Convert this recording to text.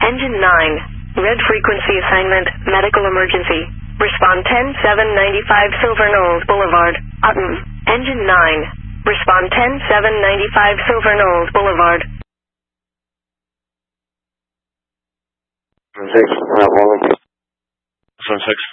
Engine 9. Red frequency assignment, medical emergency. Respond 10795 Silver Knolls Boulevard, Autumn. Engine 9. Respond 10795 Silver Knolls Boulevard. 6, not 1. 6.